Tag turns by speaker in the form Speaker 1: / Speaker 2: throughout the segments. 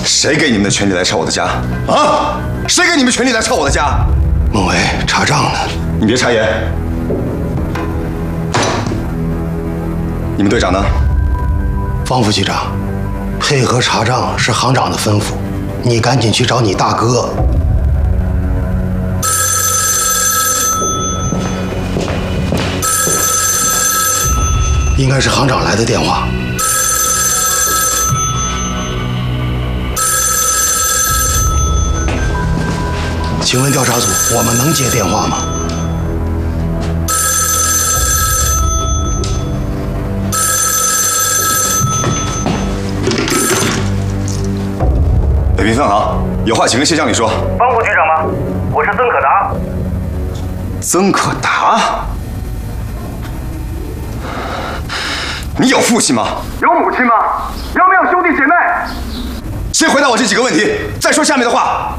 Speaker 1: 谁给你们的权利来抄我的家？啊！谁给你们权利来抄我的家？
Speaker 2: 孟伟，查账呢。
Speaker 1: 你别插言。你们队长呢？
Speaker 2: 方副局长，配合查账是行长的吩咐，你赶紧去找你大哥。应该是行长来的电话。请问调查组，我们能接电话吗？
Speaker 1: 北平分行有话请跟谢经理说。
Speaker 3: 方副局长吗？我是曾可达。
Speaker 1: 曾可达？你有父亲吗？
Speaker 3: 有母亲吗？有没有兄弟姐妹？
Speaker 1: 先回答我这几个问题，再说下面的话。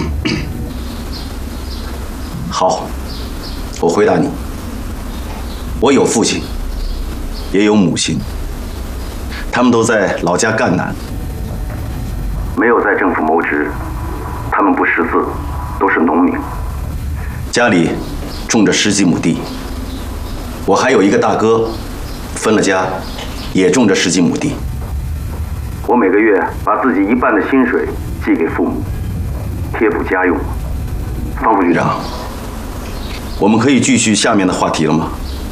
Speaker 4: 好，我回答你。我有父亲，也有母亲，他们都在老家赣南，
Speaker 3: 没有在政府谋职，他们不识字，都是农民，
Speaker 4: 家里种着10几亩地。我还有一个大哥，分了家，也种着10几亩地。
Speaker 3: 我每个月把自己1半的薪水寄给父母，贴补家用。方副局长，
Speaker 4: 我们可以继续下面的话题了吗？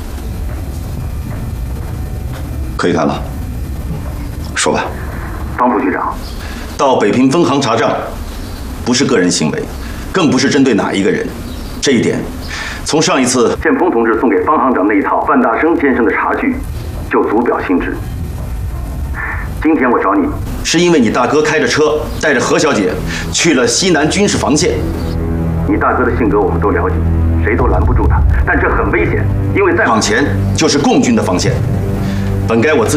Speaker 1: 可以谈了，说吧。
Speaker 3: 方副局长，
Speaker 4: 到北平分行查账，不是个人行为，更不是针对哪一个人。这一点，从上一次
Speaker 3: 建峰同志送给方行长那一套范大生先生的茶具，就足表心知。今天我找你，
Speaker 4: 是因为你大哥开着车带着何小姐去了西南军事防线。
Speaker 3: 你大哥的性格我们都了解，谁都拦不住他，但这很危险，因为再
Speaker 4: 往前就是共军的防线，本该我自己